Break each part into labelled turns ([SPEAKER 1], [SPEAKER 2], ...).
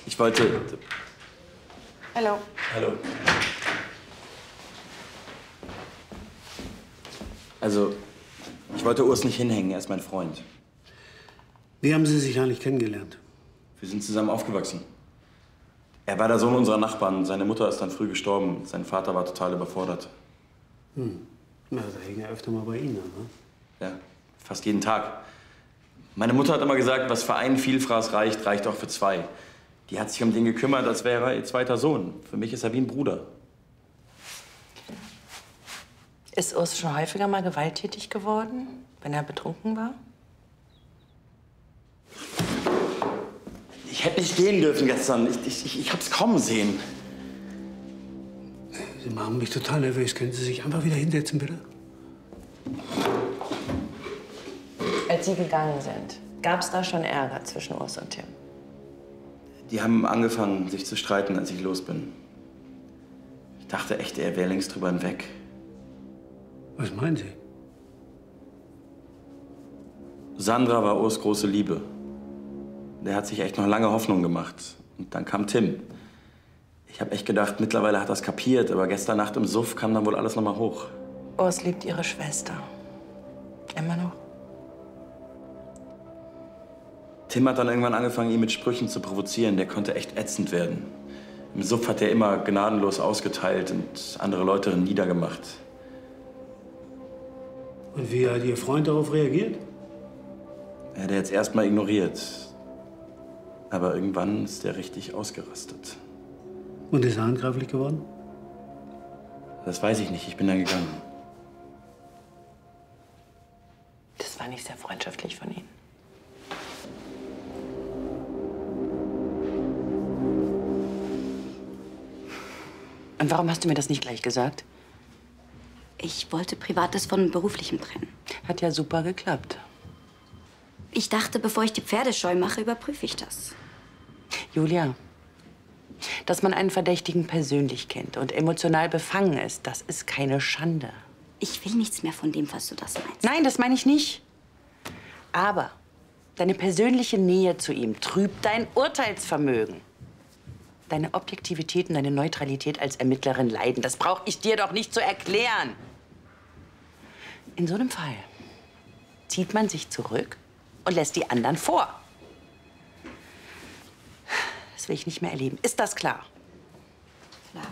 [SPEAKER 1] Ich wollte...
[SPEAKER 2] Hallo.
[SPEAKER 1] Hallo. Also, ich wollte Urs nicht hinhängen, er ist mein Freund.
[SPEAKER 3] Wie haben Sie sich eigentlich kennengelernt?
[SPEAKER 1] Wir sind zusammen aufgewachsen. Er war der Sohn unserer Nachbarn. Seine Mutter ist dann früh gestorben. Sein Vater war total überfordert.
[SPEAKER 3] Na, da hing er öfter mal bei Ihnen an, ne?
[SPEAKER 1] Ja, fast jeden Tag. Meine Mutter hat immer gesagt, was für einen Vielfraß reicht, reicht auch für zwei. Die hat sich um den gekümmert, als wäre er ihr zweiter Sohn. Für mich ist er wie ein Bruder.
[SPEAKER 2] Ist Urs schon häufiger mal gewalttätig geworden, wenn er betrunken war?
[SPEAKER 1] Ich hätte nicht gehen dürfen gestern. Ich hab's kommen sehen.
[SPEAKER 3] Sie machen mich total nervös. Können Sie sich einfach wieder hinsetzen, bitte?
[SPEAKER 2] Als Sie gegangen sind, gab es da schon Ärger zwischen Urs und Tim?
[SPEAKER 1] Die haben angefangen, sich zu streiten, als ich los bin. Ich dachte echt, er wäre längst drüber hinweg.
[SPEAKER 3] Was meinen Sie?
[SPEAKER 1] Sandra war Urs große Liebe. Der hat sich echt noch lange Hoffnung gemacht. Und dann kam Tim. Ich habe echt gedacht, mittlerweile hat er es kapiert. Aber gestern Nacht im Suff kam dann wohl alles noch mal hoch.
[SPEAKER 2] Urs liebt Ihre Schwester. Immer noch?
[SPEAKER 1] Tim hat dann irgendwann angefangen, ihn mit Sprüchen zu provozieren. Der konnte echt ätzend werden. Im Suff hat er immer gnadenlos ausgeteilt und andere Leute niedergemacht.
[SPEAKER 3] Und wie hat Ihr Freund darauf reagiert?
[SPEAKER 1] Er hat jetzt erst mal ignoriert. Aber irgendwann ist er richtig ausgerastet.
[SPEAKER 3] Und ist er handgreiflich geworden?
[SPEAKER 1] Das weiß ich nicht. Ich bin dann gegangen.
[SPEAKER 2] Das war nicht sehr freundschaftlich von Ihnen. Und warum hast du mir das nicht gleich gesagt?
[SPEAKER 4] Ich wollte Privates von Beruflichem trennen.
[SPEAKER 2] Hat ja super geklappt.
[SPEAKER 4] Ich dachte, bevor ich die Pferde scheu mache, überprüfe ich das.
[SPEAKER 2] Julia, dass man einen Verdächtigen persönlich kennt und emotional befangen ist, das ist keine Schande.
[SPEAKER 4] Ich will nichts mehr von dem, was du das meinst.
[SPEAKER 2] Nein, das meine ich nicht. Aber deine persönliche Nähe zu ihm trübt dein Urteilsvermögen. Deine Objektivität und deine Neutralität als Ermittlerin leiden. Das brauche ich dir doch nicht zu erklären. In so einem Fall zieht man sich zurück und lässt die anderen vor. Das will ich nicht mehr erleben. Ist das klar?
[SPEAKER 4] Klar.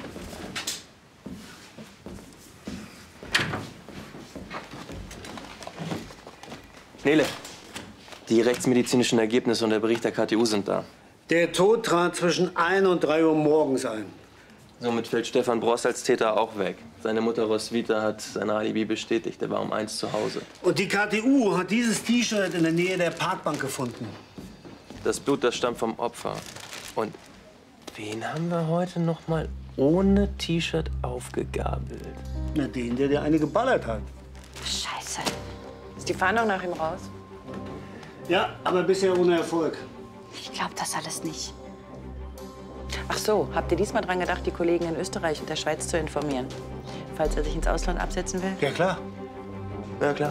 [SPEAKER 5] Nele, die rechtsmedizinischen Ergebnisse und der Bericht der KTU sind da.
[SPEAKER 3] Der Tod trat zwischen 1 und 3 Uhr morgens ein.
[SPEAKER 5] Somit fällt Stefan Bross als Täter auch weg. Seine Mutter Roswitha hat sein Alibi bestätigt. Er war um 1 zu Hause.
[SPEAKER 3] Und die KTU hat dieses T-Shirt in der Nähe der Parkbank gefunden.
[SPEAKER 5] Das Blut, das stammt vom Opfer. Und wen haben wir heute noch mal ohne T-Shirt aufgegabelt?
[SPEAKER 3] Na, den, der dir eine geballert hat.
[SPEAKER 4] Scheiße.
[SPEAKER 2] Ist die Fahndung nach ihm raus?
[SPEAKER 3] Ja, aber bisher ohne Erfolg.
[SPEAKER 4] Ich glaube das alles nicht.
[SPEAKER 2] Ach so, habt ihr diesmal dran gedacht, die Kollegen in Österreich und der Schweiz zu informieren? Falls er sich ins Ausland absetzen will?
[SPEAKER 3] Ja, klar.
[SPEAKER 5] Ja, klar.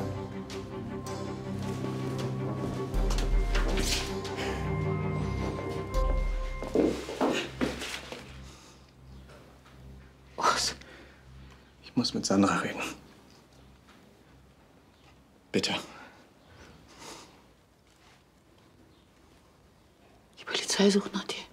[SPEAKER 1] Ich muss mit Sandra reden. Bitte.
[SPEAKER 4] Die Polizei sucht nach dir.